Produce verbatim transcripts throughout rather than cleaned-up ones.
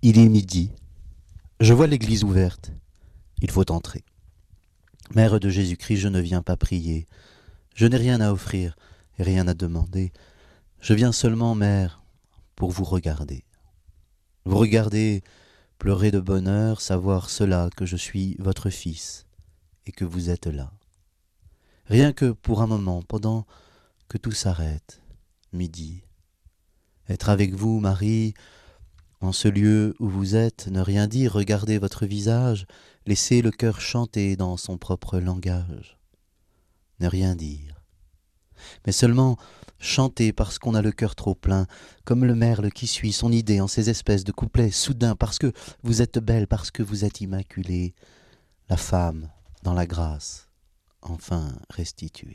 Il est midi. Je vois l'église ouverte. Il faut entrer. Mère de Jésus-Christ, je ne viens pas prier. Je n'ai rien à offrir et rien à demander. Je viens seulement, Mère, pour vous regarder. Vous regarder, pleurer de bonheur, savoir cela, que je suis votre fils et que vous êtes là. Rien que pour un moment, pendant que tout s'arrête, midi. Être avec vous, Marie, en ce lieu où vous êtes, ne rien dire, regarder votre visage, laisser le cœur chanter dans son propre langage. Ne rien dire, mais seulement chanter parce qu'on a le cœur trop plein, comme le merle qui suit son idée en ces espèces de couplets soudains, parce que vous êtes belle, parce que vous êtes immaculée, la femme dans la grâce, enfin restituée.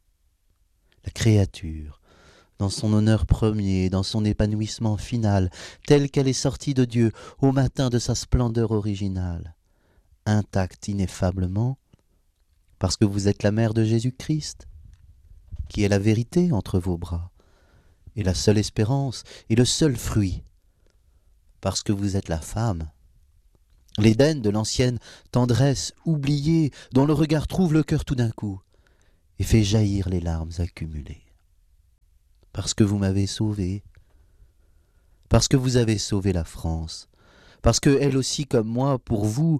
La créature, dans son honneur premier, dans son épanouissement final, telle qu'elle est sortie de Dieu au matin de sa splendeur originale, intacte ineffablement, parce que vous êtes la mère de Jésus-Christ, qui est la vérité entre vos bras, et la seule espérance, et le seul fruit, parce que vous êtes la femme, l'Éden de l'ancienne tendresse oubliée, dont le regard trouve le cœur tout d'un coup, et fait jaillir les larmes accumulées. Parce que vous m'avez sauvé, parce que vous avez sauvé la France, parce que elle aussi comme moi, pour vous,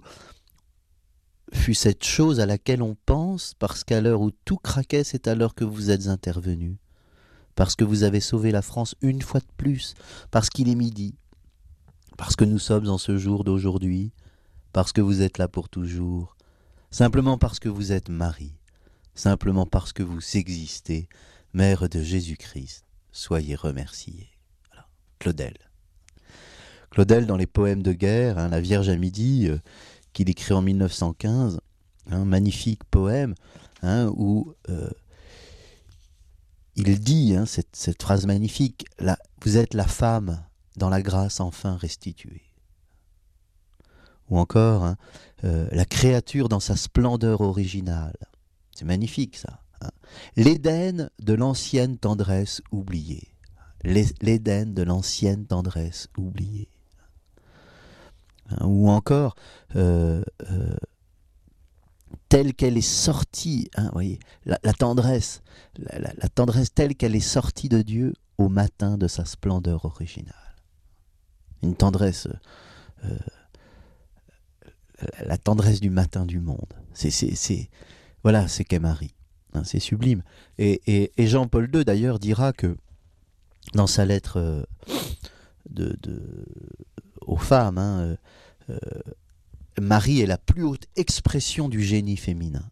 fut cette chose à laquelle on pense, parce qu'à l'heure où tout craquait, c'est à l'heure que vous êtes intervenu, parce que vous avez sauvé la France une fois de plus, parce qu'il est midi, parce que nous sommes en ce jour d'aujourd'hui, parce que vous êtes là pour toujours, simplement parce que vous êtes Marie, simplement parce que vous existez, Mère de Jésus-Christ. Soyez remerciés. Voilà. Claudel. Claudel, dans les poèmes de guerre, hein, La Vierge à midi, euh, qu'il écrit en mille neuf cent quinze, un hein, magnifique poème hein, où euh, il dit hein, cette, cette phrase magnifique, la, vous êtes la femme dans la grâce enfin restituée. Ou encore, hein, euh, la créature dans sa splendeur originale. C'est magnifique ça. L'Éden de l'ancienne tendresse oubliée. L'Éden de l'ancienne tendresse oubliée. Ou encore, euh, euh, telle qu'elle est sortie, hein, voyez, la, la tendresse, la, la, la tendresse telle qu'elle est sortie de Dieu au matin de sa splendeur originale. Une tendresse, euh, la tendresse du matin du monde. C'est, c'est, c'est, voilà, c'est qu'est Marie. C'est sublime. Et, et, et Jean-Paul deux, d'ailleurs, dira que dans sa lettre de, de, aux femmes, hein, euh, Marie est la plus haute expression du génie féminin.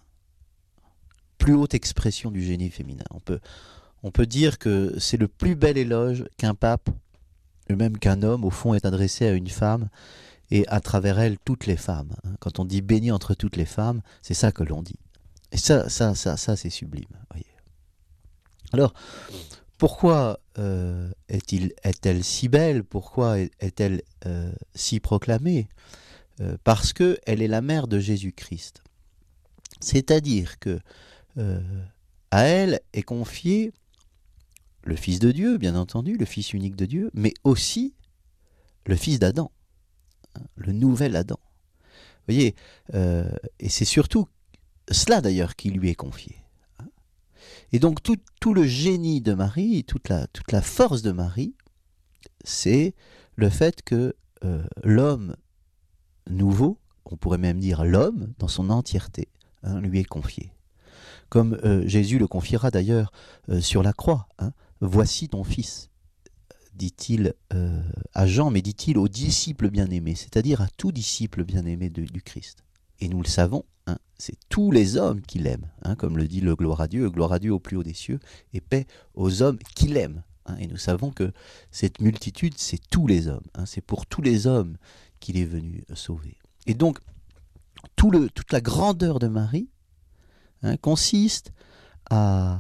Plus haute expression du génie féminin. On peut, on peut dire que c'est le plus bel éloge qu'un pape, ou même qu'un homme, au fond, est adressé à une femme, et à travers elle, toutes les femmes. Quand on dit béni entre toutes les femmes, c'est ça que l'on dit. Et ça, ça, ça, ça c'est sublime. Voyez. Alors, pourquoi euh, est-il, est-elle si belle? Pourquoi est-elle euh, si proclamée? euh, Parce qu'elle est la mère de Jésus-Christ. C'est-à-dire que euh, à elle est confié le Fils de Dieu, bien entendu, le Fils unique de Dieu, mais aussi le Fils d'Adam, hein, le nouvel Adam. Vous voyez, euh, et c'est surtout cela d'ailleurs qui lui est confié. Et donc tout, tout le génie de Marie, toute la, toute la force de Marie, c'est le fait que euh, l'homme nouveau, on pourrait même dire l'homme dans son entièreté, hein, lui est confié. Comme euh, Jésus le confiera d'ailleurs euh, sur la croix. Hein. Voici ton fils, dit-il euh, à Jean, mais dit-il aux disciples bien-aimés, c'est-à-dire à tout disciple bien-aimé de, du Christ. Et nous le savons, hein, c'est tous les hommes qui l'aiment, hein, comme le dit le gloire à Dieu, gloire à Dieu au plus haut des cieux, et paix aux hommes qui l'aiment. Hein, et nous savons que cette multitude, c'est tous les hommes, hein, c'est pour tous les hommes qu'il est venu sauver. Et donc, tout le, toute la grandeur de Marie hein, consiste à,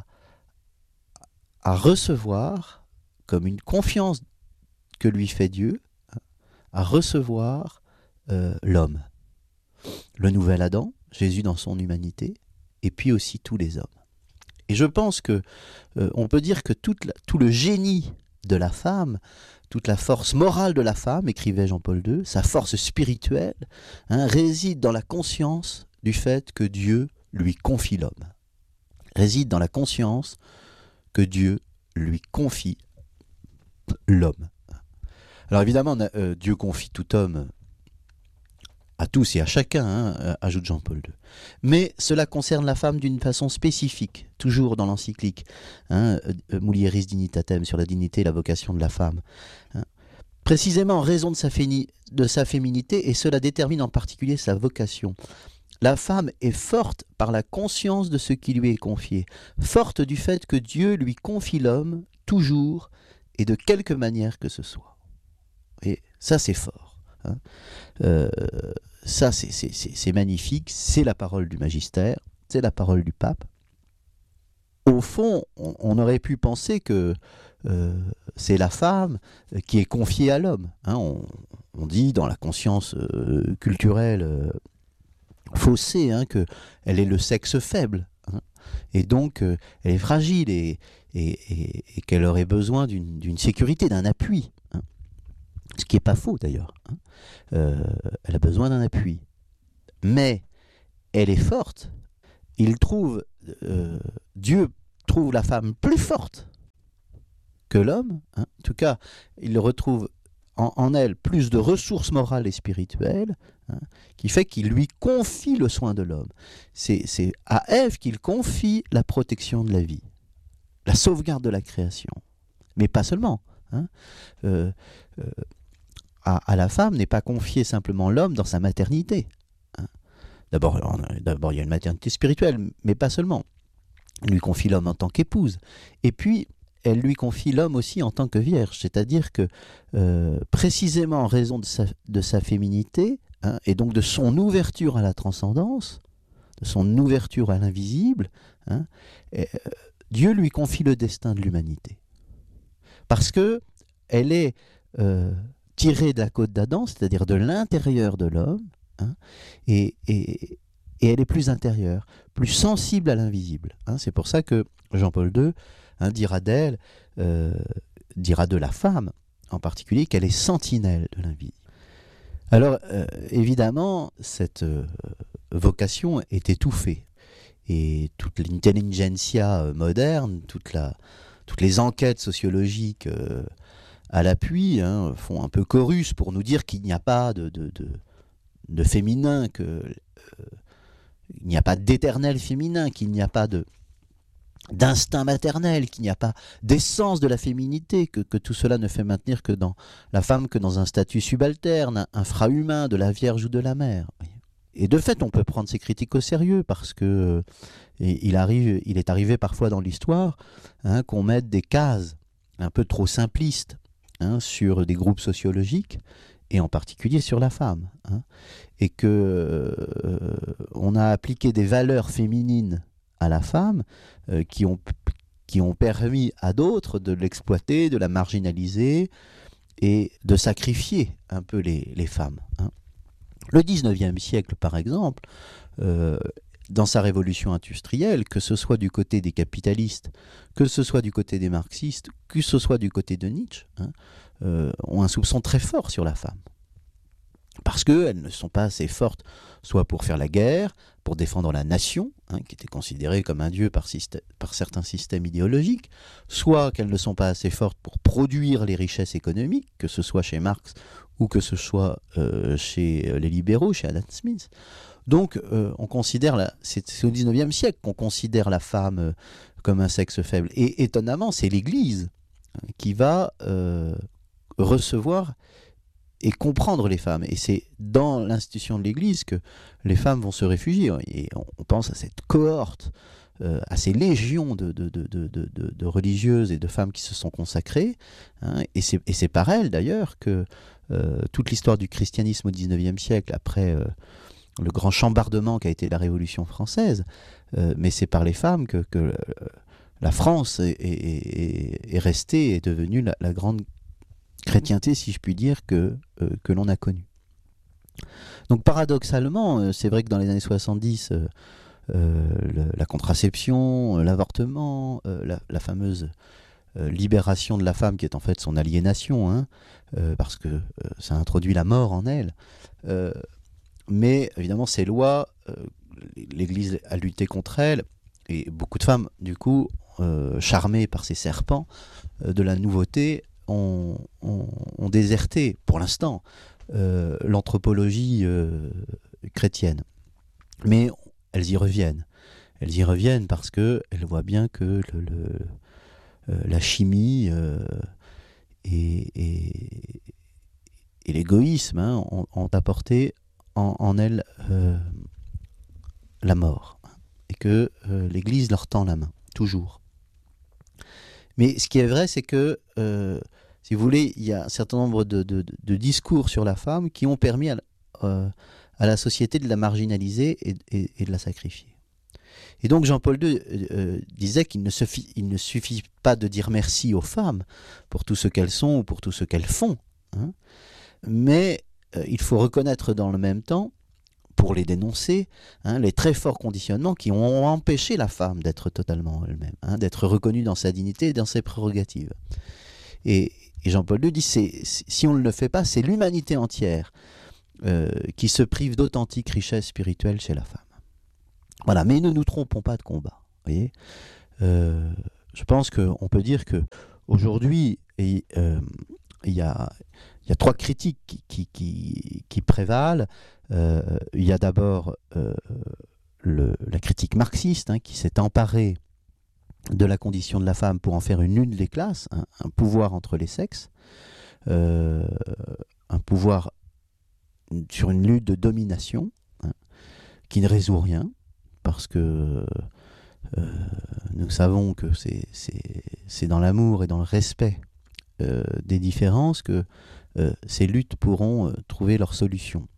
à recevoir, comme une confiance que lui fait Dieu, hein, à recevoir euh, l'homme. Le nouvel Adam, Jésus dans son humanité, et puis aussi tous les hommes. Et je pense que euh, on peut dire que toute la, tout le génie de la femme toute la force morale de la femme, écrivait Jean-Paul deux, sa force spirituelle, hein, réside dans la conscience du fait que Dieu lui confie l'homme. Réside dans la conscience que Dieu lui confie l'homme. Alors évidemment, euh, Dieu confie tout homme à tous et à chacun, hein, ajoute Jean-Paul deux. Mais cela concerne la femme d'une façon spécifique, toujours dans l'encyclique, hein, Mulieris Dignitatem, sur la dignité et la vocation de la femme. Hein. Précisément en raison de sa, féni- de sa féminité, et cela détermine en particulier sa vocation. La femme est forte par la conscience de ce qui lui est confié, forte du fait que Dieu lui confie l'homme, toujours, et de quelque manière que ce soit. Et ça, c'est fort. Hein. Euh, ça, c'est, c'est, c'est, c'est magnifique, c'est la parole du magistère, c'est la parole du pape. Au fond, on, on aurait pu penser que euh, c'est la femme qui est confiée à l'homme. Hein. On, on dit dans la conscience euh, culturelle euh, faussée hein, qu'elle est le sexe faible. Hein. Et donc, euh, elle est fragile et, et, et, et qu'elle aurait besoin d'une, d'une sécurité, d'un appui. Hein. Ce qui n'est pas faux d'ailleurs. Hein. Euh, elle a besoin d'un appui. Mais elle est forte. Il trouve, euh, Dieu trouve la femme plus forte que l'homme. Hein. En tout cas, il retrouve en, en elle plus de ressources morales et spirituelles, hein, qui fait qu'il lui confie le soin de l'homme. C'est, c'est à Ève qu'il confie la protection de la vie, la sauvegarde de la création. Mais pas seulement. Hein. Euh, euh, à, à la femme n'est pas confié simplement l'homme dans sa maternité. Hein. D'abord, d'abord, il y a une maternité spirituelle, mais pas seulement. Elle lui confie l'homme en tant qu'épouse. Et puis, elle lui confie l'homme aussi en tant que vierge. C'est-à-dire que, euh, précisément en raison de sa, de sa féminité, hein, et donc de son ouverture à la transcendance, de son ouverture à l'invisible, hein, et, euh, Dieu lui confie le destin de l'humanité. Parce que elle est euh, tirée de la côte d'Adam, c'est-à-dire de l'intérieur de l'homme, hein, et, et, et elle est plus intérieure, plus sensible à l'invisible. Hein. C'est pour ça que Jean-Paul deux hein, dira d'elle, euh, dira de la femme en particulier, qu'elle est sentinelle de l'invisible. Alors, euh, évidemment, cette euh, vocation est étouffée. Et toute l'intelligentsia moderne, toute la, toutes les enquêtes sociologiques euh, à l'appui hein, font un peu chorus pour nous dire qu'il n'y a pas de, de, de, de féminin, que, euh, il n'y a pas d'éternel féminin, qu'il n'y a pas de, d'instinct maternel, qu'il n'y a pas d'essence de la féminité, que, que tout cela ne fait maintenir que dans la femme que dans un statut subalterne, infrahumain de la Vierge ou de la Mère. Et de fait, on peut prendre ces critiques au sérieux parce que euh, il, arrive, il est arrivé parfois dans l'histoire hein, qu'on mette des cases un peu trop simplistes hein, sur des groupes sociologiques et en particulier sur la femme. Hein, et que euh, on a appliqué des valeurs féminines à la femme euh, qui, ont, qui ont permis à d'autres de l'exploiter, de la marginaliser et de sacrifier un peu les, les femmes. Hein. Le dix-neuvième siècle, par exemple, euh, dans sa révolution industrielle, que ce soit du côté des capitalistes, que ce soit du côté des marxistes, que ce soit du côté de Nietzsche, hein, euh, ont un soupçon très fort sur la femme. Parce qu'elles ne sont pas assez fortes, soit pour faire la guerre, pour défendre la nation, hein, qui était considérée comme un dieu par, système, par certains systèmes idéologiques, soit qu'elles ne sont pas assez fortes pour produire les richesses économiques, que ce soit chez Marx ou que ce soit euh, chez les libéraux, chez Adam Smith. Donc, euh, on considère la, c'est, c'est au dix-neuvième siècle qu'on considère la femme euh, comme un sexe faible. Et étonnamment, c'est l'Église hein, qui va euh, recevoir et comprendre les femmes. Et c'est dans l'institution de l'Église que les femmes vont se réfugier. Et on pense à cette cohorte, euh, à ces légions de, de, de, de, de, de religieuses et de femmes qui se sont consacrées. Hein, et, c'est, et c'est par elles, d'ailleurs, que euh, toute l'histoire du christianisme au dix-neuvième siècle, après euh, le grand chambardement qu'a été la Révolution française, euh, mais c'est par les femmes que, que euh, la France est, est, est, est restée, est devenue la, la grande chrétienté, si je puis dire, que, euh, que l'on a connue. Donc paradoxalement, euh, c'est vrai que dans les années soixante-dix, euh, euh, le, la contraception, l'avortement, euh, la, la fameuse euh, libération de la femme qui est en fait son aliénation, hein, euh, parce que euh, ça introduit la mort en elle. Euh, mais évidemment, ces lois, euh, l'Église a lutté contre elles, et beaucoup de femmes, du coup, euh, charmées par ces serpents euh, de la nouveauté, ont, ont, ont déserté, pour l'instant, euh, l'anthropologie euh, chrétienne. Mais elles y reviennent. Elles y reviennent parce qu'elles voient bien que le, le, euh, la chimie euh, et, et, et l'égoïsme hein, ont, ont apporté en, en elles euh, la mort. Et que euh, l'Église leur tend la main, toujours. Mais ce qui est vrai, c'est que, euh, si vous voulez, il y a un certain nombre de, de, de discours sur la femme qui ont permis à, euh, à la société de la marginaliser et, et, et de la sacrifier. Et donc Jean-Paul deux euh, disait qu'il ne, suffit, il ne suffit pas de dire merci aux femmes pour tout ce qu'elles sont ou pour tout ce qu'elles font, hein, mais euh, il faut reconnaître dans le même temps, pour les dénoncer, hein, les très forts conditionnements qui ont empêché la femme d'être totalement elle-même, hein, d'être reconnue dans sa dignité et dans ses prérogatives. Et, et Jean-Paul deux dit, c'est, si on ne le fait pas, c'est l'humanité entière euh, qui se prive d'authentique richesse spirituelle chez la femme. Voilà, mais ne nous trompons pas de combat. Voyez, euh, je pense qu'on peut dire que aujourd'hui, il euh, y, a, y a trois critiques qui, qui, qui, qui prévalent. Euh, il y a d'abord euh, le, la critique marxiste hein, qui s'est emparée de la condition de la femme pour en faire une lune des classes, hein, un pouvoir entre les sexes, euh, un pouvoir sur une lutte de domination hein, qui ne résout rien. Parce que euh, nous savons que c'est, c'est, c'est dans l'amour et dans le respect euh, des différences que euh, ces luttes pourront euh, trouver leur solution.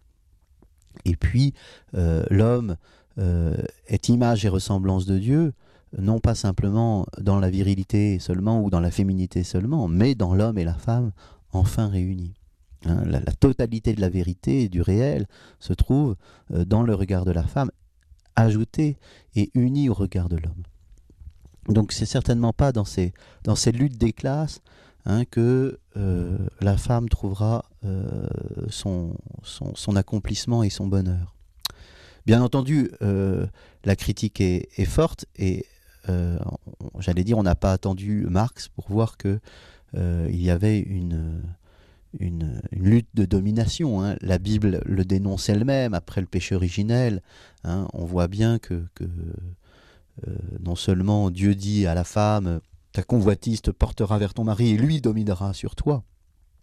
Et puis, euh, l'homme euh, est image et ressemblance de Dieu, non pas simplement dans la virilité seulement ou dans la féminité seulement, mais dans l'homme et la femme enfin réunis. Hein, la, la totalité de la vérité et du réel se trouve euh, dans le regard de la femme, ajouté et uni au regard de l'homme. Donc c'est certainement pas dans ces, dans ces luttes des classes hein, que euh, la femme trouvera euh, son, son, son accomplissement et son bonheur. Bien entendu, euh, la critique est, est forte et euh, j'allais dire on n'a pas attendu Marx pour voir que euh, il y avait une Une, une lutte de domination. Hein. La Bible le dénonce elle-même après le péché originel. Hein. On voit bien que, que euh, non seulement Dieu dit à la femme « ta convoitise te portera vers ton mari et lui dominera sur toi hein, »,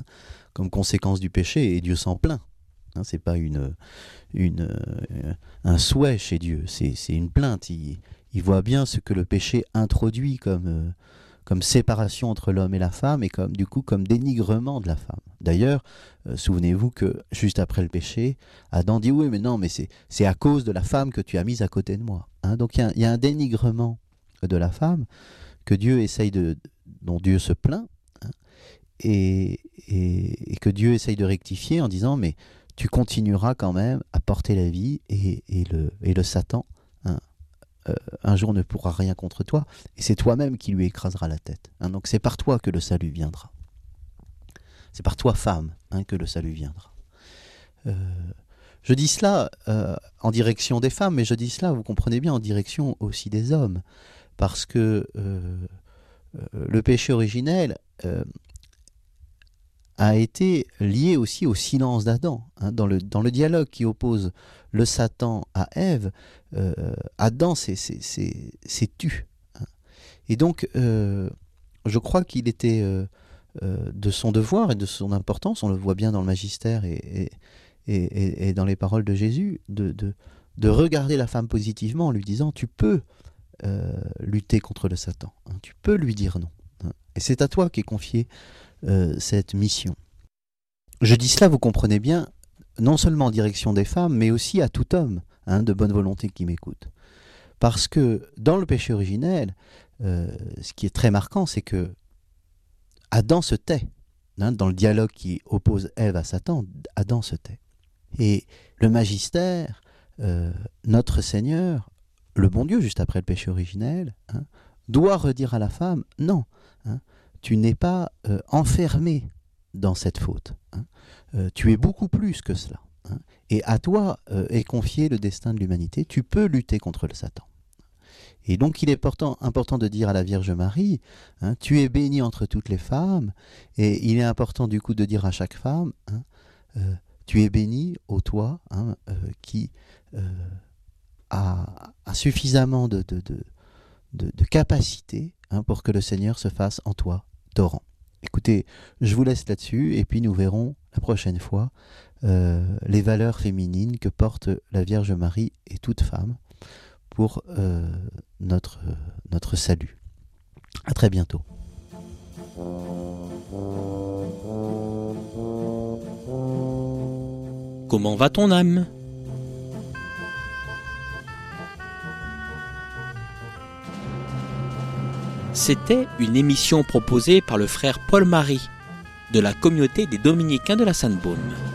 comme conséquence du péché, et Dieu s'en plaint. Hein. C'est pas une, une, euh, un souhait chez Dieu, c'est, c'est une plainte. Il, il voit bien ce que le péché introduit comme... Euh, comme séparation entre l'homme et la femme, et comme, du coup, comme dénigrement de la femme. D'ailleurs, euh, souvenez-vous que, juste après le péché, Adam dit « Oui, mais non, mais c'est, c'est à cause de la femme que tu as mise à côté de moi. Hein » Donc, il y, y a un dénigrement de la femme que Dieu essaye de, dont Dieu se plaint, hein, et, et, et que Dieu essaye de rectifier en disant « Mais tu continueras quand même à porter la vie, et, et, le, et le Satan, hein, Euh, un jour ne pourra rien contre toi, et c'est toi-même qui lui écrasera la tête. Hein, donc c'est par toi que le salut viendra. C'est par toi, femme, hein, que le salut viendra. Euh, je dis cela euh, en direction des femmes, mais je dis cela, vous comprenez bien, en direction aussi des hommes, parce que euh, euh, le péché originel euh, a été lié aussi au silence d'Adam. Hein, dans, le, dans le dialogue qui oppose le Satan à Ève, euh, Adam s'est, s'est, s'est, s'est tu. Hein. Et donc, euh, je crois qu'il était euh, euh, de son devoir et de son importance, on le voit bien dans le magistère et, et, et, et dans les paroles de Jésus, de, de, de regarder la femme positivement en lui disant « tu peux euh, lutter contre le Satan, hein, tu peux lui dire non. Hein, et c'est à toi qu'est confiée Euh, cette mission. » Je dis cela, vous comprenez bien, non seulement en direction des femmes, mais aussi à tout homme hein, de bonne volonté qui m'écoute. Parce que dans le péché originel, euh, ce qui est très marquant, c'est que Adam se tait. Hein, dans le dialogue qui oppose Ève à Satan, Adam se tait. Et le magistère, euh, notre Seigneur, le bon Dieu, juste après le péché originel, hein, doit redire à la femme, non, hein, tu n'es pas euh, enfermé dans cette faute. Hein, euh, tu es beaucoup plus que cela. Hein, et à toi euh, est confié le destin de l'humanité. Tu peux lutter contre le Satan. Et donc il est important, important de dire à la Vierge Marie, hein, tu es bénie entre toutes les femmes, et il est important du coup de dire à chaque femme, hein, euh, tu es bénie, ô toi, hein, euh, qui euh, a, a suffisamment de, de, de, de, de capacité, hein, pour que le Seigneur se fasse en toi torrent. Écoutez, je vous laisse là-dessus, et puis nous verrons la prochaine fois euh, les valeurs féminines que porte la Vierge Marie et toute femme pour euh, notre, euh, notre salut. À très bientôt. Comment va ton âme ? C'était une émission proposée par le frère Paul Marie de la communauté des Dominicains de la Sainte-Baume.